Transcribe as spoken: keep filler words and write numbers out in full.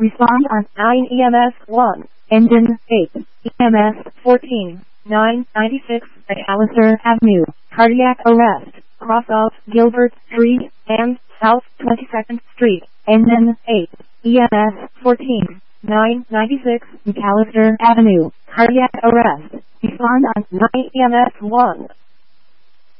Respond on nine E M S one. Engine eight. E M S fourteen. nine ninety-six McAllister Avenue. Cardiac arrest. Cross off Gilbert Street and South twenty-second Street. Engine eight. E M S fourteen. nine ninety-six McAllister Avenue. Cardiac arrest. Respond on nine E M S one.